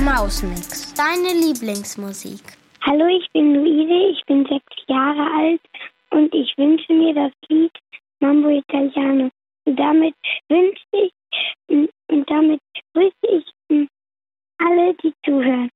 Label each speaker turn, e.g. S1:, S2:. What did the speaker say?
S1: Mausmix, deine Lieblingsmusik.
S2: Hallo, ich bin Luise, ich bin 6 Jahre alt und ich wünsche mir das Lied Mambo Italiano. Und damit grüße ich alle, die zuhören.